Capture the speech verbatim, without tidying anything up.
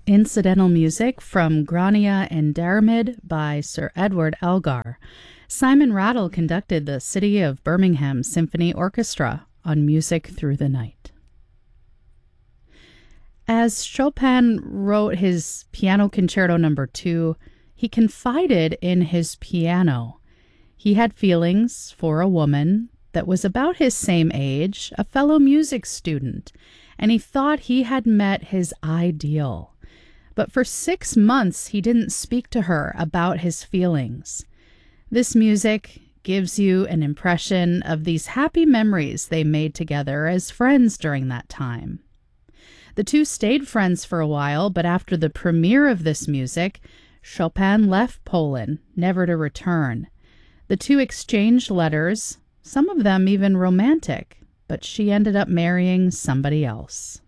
Incidental music from Grania and Diarmid by Sir Edward Elgar. Simon Rattle conducted the City of Birmingham Symphony Orchestra on Music Through the Night. As Chopin wrote his Piano Concerto number two, he confided in his piano. He had feelings for a woman that was about his same age, a fellow music student, and he thought he had met his ideal. But for six months, he didn't speak to her about his feelings. This music gives you an impression of these happy memories they made together as friends during that time. The two stayed friends for a while, but after the premiere of this music, Chopin left Poland, never to return. The two exchanged letters, some of them even romantic, but she ended up marrying somebody else.